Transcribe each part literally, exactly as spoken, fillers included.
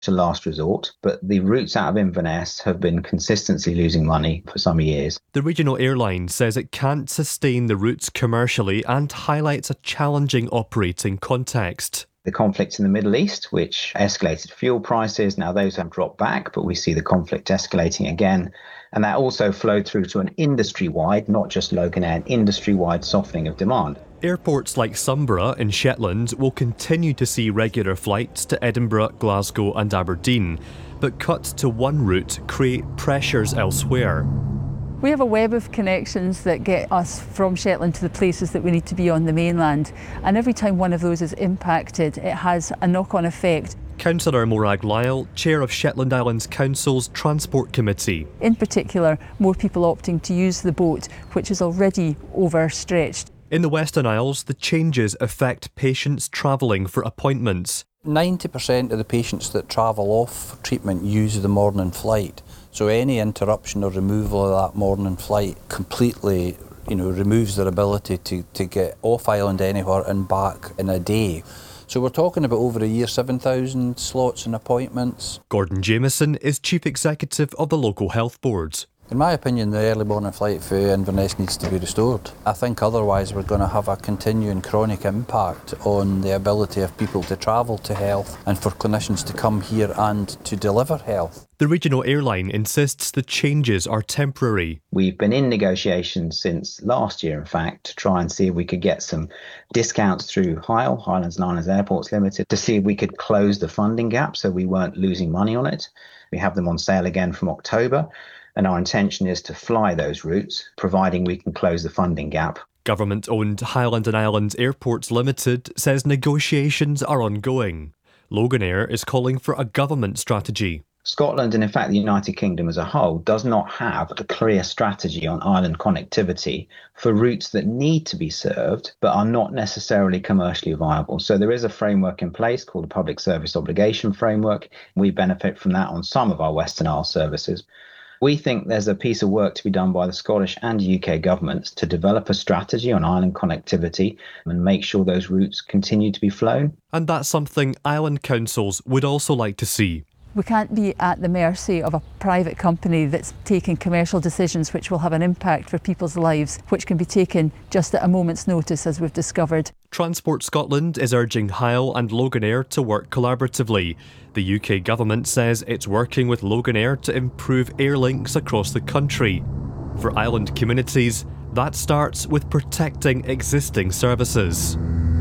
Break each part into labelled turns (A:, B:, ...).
A: a last resort, but the routes out of Inverness have been consistently losing money for some years.
B: The regional airline says it can't sustain the routes commercially and highlights a challenging operating context.
A: The conflict in the Middle East, which escalated fuel prices, now those have dropped back, but we see the conflict escalating again. And that also flowed through to an industry-wide, not just Loganair, an industry-wide softening of demand.
B: Airports like Sunborough in Shetland will continue to see regular flights to Edinburgh, Glasgow and Aberdeen, but cuts to one route create pressures elsewhere.
C: We have a web of connections that get us from Shetland to the places that we need to be on the mainland, and every time one of those is impacted, it has a knock-on effect.
B: Councillor Morag Lyle, chair of Shetland Islands Council's Transport Committee.
C: In particular, more people opting to use the boat, which is already overstretched.
B: In the Western Isles, the changes affect patients travelling for appointments.
D: ninety percent of the patients that travel off treatment use the morning flight. So any interruption or removal of that morning flight completely, you know, removes their ability to, to get off island anywhere and back in a day. So we're talking about over a year, seven thousand slots and appointments.
B: Gordon Jamieson is Chief Executive of the Local Health Board.
D: In my opinion, the early morning flight for Inverness needs to be restored. I think otherwise we're going to have a continuing chronic impact on the ability of people to travel to health and for clinicians to come here and to deliver health.
B: The regional airline insists the changes are temporary.
A: We've been in negotiations since last year, in fact, to try and see if we could get some discounts through H I L, Highlands and Islands Airports Limited, to see if we could close the funding gap so we weren't losing money on it. We have them on sale again from October. And our intention is to fly those routes, providing we can close the funding gap.
B: Government-owned Highland and Islands Airports Limited says negotiations are ongoing. Loganair is calling for a government strategy.
A: Scotland, and in fact the United Kingdom as a whole, does not have a clear strategy on island connectivity for routes that need to be served but are not necessarily commercially viable. So there is a framework in place called the Public Service Obligation Framework. We benefit from that on some of our Western Isles services. We think there's a piece of work to be done by the Scottish and U K governments to develop a strategy on island connectivity and make sure those routes continue to be flown.
B: And that's something island councils would also like to see.
C: We can't be at the mercy of a private company that's taking commercial decisions which will have an impact for people's lives, which can be taken just at a moment's notice, as we've discovered.
B: Transport Scotland is urging H I L and Loganair to work collaboratively. The U K government says it's working with Loganair to improve air links across the country. For island communities, that starts with protecting existing services.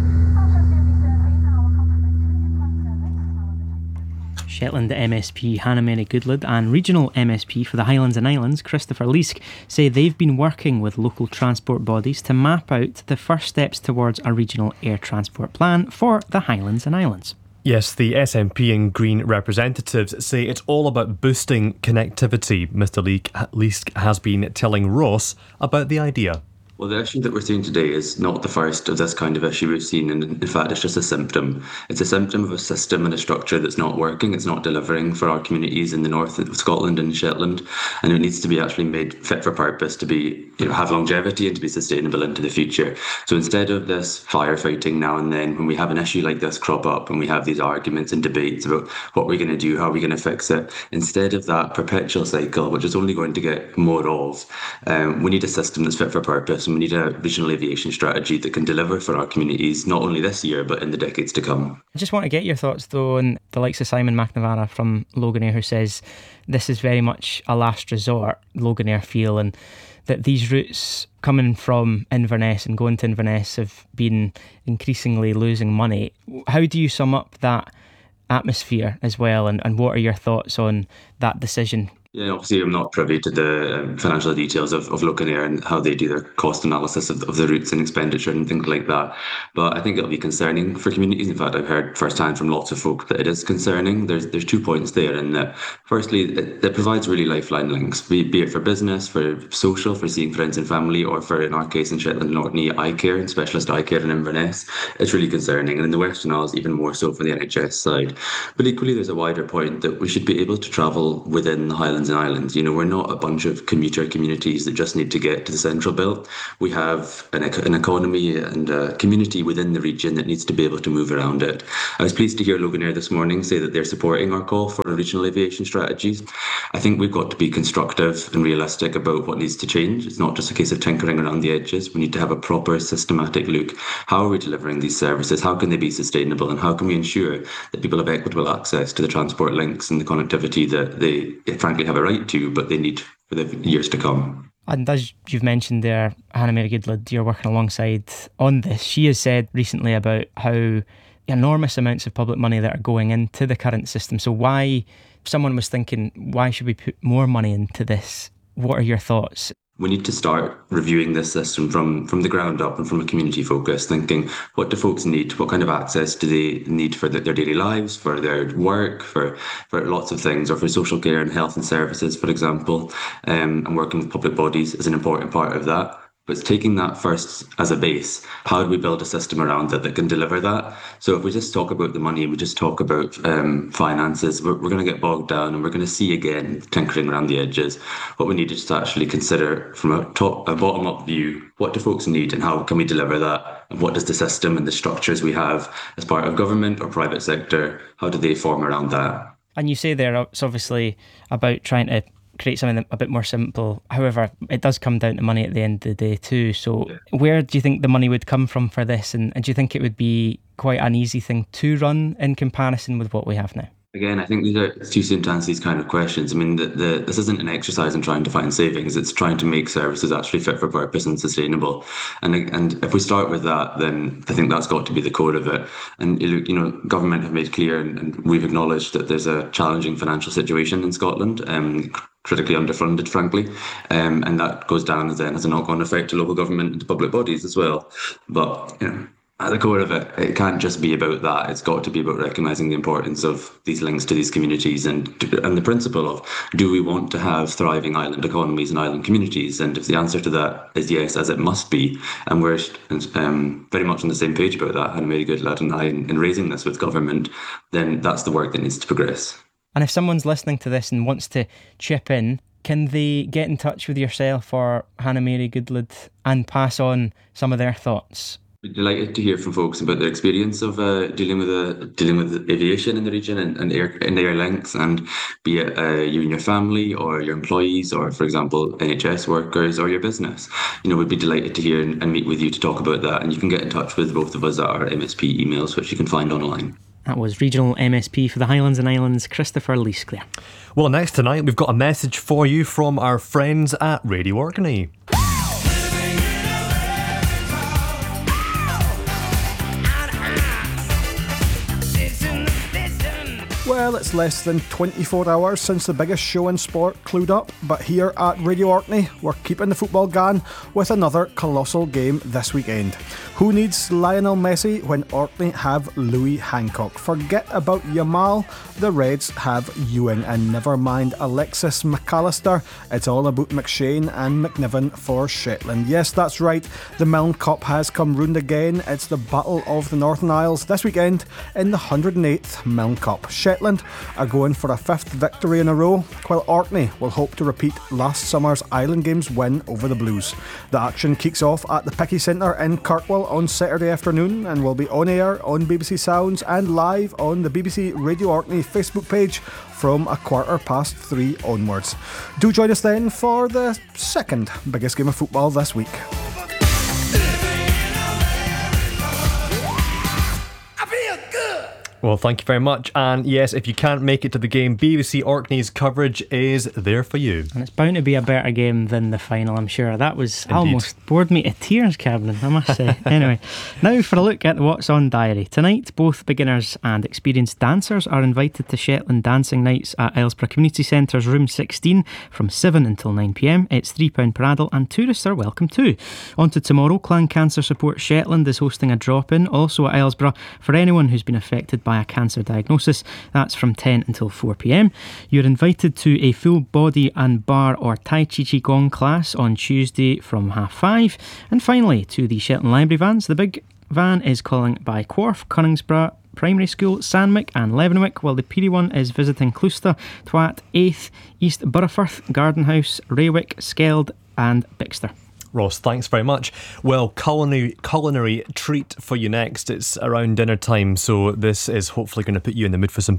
E: Shetland M S P Hannah Mary Goodlad and Regional M S P for the Highlands and Islands Christopher Leask say they've been working with local transport bodies to map out the first steps towards a regional air transport plan for the Highlands and Islands.
B: Yes, the S N P and Green representatives say it's all about boosting connectivity. Mister Leask has been telling Ross about the idea.
F: Well, the issue that we're seeing today is not the first of this kind of issue we've seen, and in fact it's just a symptom. It's a symptom of a system and a structure that's not working, it's not delivering for our communities in the north of Scotland and Shetland, and it needs to be actually made fit for purpose to be, you know, have longevity and to be sustainable into the future. So instead of this firefighting now and then, when we have an issue like this crop up and we have these arguments and debates about what we're going to do, how we're going to fix it, instead of that perpetual cycle, which is only going to get more of, um, we need a system that's fit for purpose. We need a regional aviation strategy that can deliver for our communities, not only this year, but in the decades to come.
E: I just want to get your thoughts, though, on the likes of Simon McNamara from Loganair, who says this is very much a last resort, Loganair feel, and that these routes coming from Inverness and going to Inverness have been increasingly losing money. How do you sum up that atmosphere as well, and, and what are your thoughts on that decision?
F: Yeah, obviously I'm not privy to the um, financial details of, of Loganair and how they do their cost analysis of, of the routes and expenditure and things like that. But I think it'll be concerning for communities. In fact, I've heard firsthand from lots of folk that it is concerning. There's there's two points there. And that firstly, it, it provides really lifeline links, be, be it for business, for social, for seeing friends and family, or for, in our case in Shetland and Orkney, eye care and specialist eye care in Inverness. It's really concerning. And in the Western Isles, even more so for the N H S side. But equally, there's a wider point that we should be able to travel within the Highlands Highlands and Islands. You know, we're not a bunch of commuter communities that just need to get to the central belt. We have an, an economy and a community within the region that needs to be able to move around it. I was pleased to hear Loganair this morning say that they're supporting our call for regional aviation strategies. I think we've got to be constructive and realistic about what needs to change. It's not just a case of tinkering around the edges. We need to have a proper systematic look. How are we delivering these services? How can they be sustainable? And how can we ensure that people have equitable access to the transport links and the connectivity that they frankly have a right to, but they need for the years to come?
E: And as you've mentioned there, Hannah-Mary Goodlad, you're working alongside on this. She has said recently about how enormous amounts of public money that are going into the current system. So why, someone was thinking, why should we put more money into this? What are your thoughts?
F: We need to start reviewing this system from, from the ground up and from a community focus, thinking, what do folks need? What kind of access do they need for their, their daily lives, for their work, for, for lots of things, or for social care and health and services, for example, um, and working with public bodies is an important part of that. But it's taking that first as a base. How do we build a system around it that can deliver that? So if we just talk about the money, we just talk about um, finances, we're, we're going to get bogged down, and we're going to see again tinkering around the edges. What we need is to actually consider from a top, a bottom-up view, what do folks need and how can we deliver that? And what does the system and the structures we have as part of government or private sector, how do they form around that?
E: And you say there, it's obviously about trying to create something a bit more simple. However, it does come down to money at the end of the day too. So yeah. Where do you think the money would come from for this? And, and do you think it would be quite an easy thing to run in comparison with what we have now?
F: Again, I think these are it's too soon to answer these kind of questions. I mean, the, the, this isn't an exercise in trying to find savings. It's trying to make services actually fit for purpose and sustainable. And and if we start with that, then I think that's got to be the core of it. And, you know, government have made clear, and, and we've acknowledged that there's a challenging financial situation in Scotland, um, critically underfunded, frankly. Um, and that goes down as then has a knock-on effect to local government and to public bodies as well. But, you know, at the core of it, it can't just be about that. It's got to be about recognising the importance of these links to these communities and and the principle of, do we want to have thriving island economies and island communities? And if the answer to that is yes, as it must be, and we're um, very much on the same page about that, Hannah-Mary Goodlad and I, in, in raising this with government, then that's the work that needs to progress.
E: And if someone's listening to this and wants to chip in, can they get in touch with yourself or Hannah-Mary Goodlad and pass on some of their thoughts?
F: We're delighted to hear from folks about their experience of uh, dealing with uh, dealing with aviation in the region and, and air and air links, and be it uh, you and your family or your employees, or for example N H S workers or your business. You know, we'd be delighted to hear and, and meet with you to talk about that. And you can get in touch with both of us at our M S P emails, which you can find online.
E: That was Regional M S P for the Highlands and Islands, Christopher Leask there.
B: Well, next tonight we've got a message for you from our friends at Radio Orkney.
G: Well, it's less than twenty-four hours since the biggest show in sport clued up, but here at Radio Orkney, we're keeping the football going with another colossal game this weekend. Who needs Lionel Messi when Orkney have Louis Hancock? Forget about Yamal, the Reds have Ewing, and never mind Alexis McAllister. It's all about McShane and McNiven for Shetland. Yes, that's right, the Milne Cup has come round again. It's the Battle of the Northern Isles this weekend in the one hundred eighth Milne Cup. Shetland are going for a fifth victory in a row, while Orkney will hope to repeat last summer's Island Games win over the Blues. The action kicks off at the Picky Centre in Kirkwall on Saturday afternoon and will be on air on B B C Sounds and live on the B B C Radio Orkney Facebook page from a quarter past three onwards. Do join us then for the second biggest game of football this week.
B: Well, thank you very much. And yes, if you can't make it to the game, B B C Orkney's coverage is there for you.
E: And it's bound to be a better game than the final, I'm sure. That was
B: Indeed.
E: Almost bored me to tears, Kevin, I must say. Anyway, now for a look at the What's On diary. Tonight, both beginners and experienced dancers are invited to Shetland Dancing Nights at Aylesborough Community Centre's Room sixteen from seven until nine p m. It's three pounds per adult and tourists are welcome too. On to tomorrow, Clan Cancer Support Shetland is hosting a drop-in, also at Aylesborough, for anyone who's been affected by by a cancer diagnosis. That's from ten until four p m. You're invited to a full body and bar or Tai Chi Qigong class on Tuesday from half five. And finally, to the Shetland Library vans. The big van is calling by Quarf, Coningsborough, Primary School, Sandwick and Leavenwick, while the P D one is visiting Clouster, Twat, Aith, East Burrowfirth, Garden House, Raywick, Skeld and Bixter.
B: Ross, thanks very much. Well, culinary culinary treat for you next. It's around dinner time, so this is hopefully going to put you in the mood for some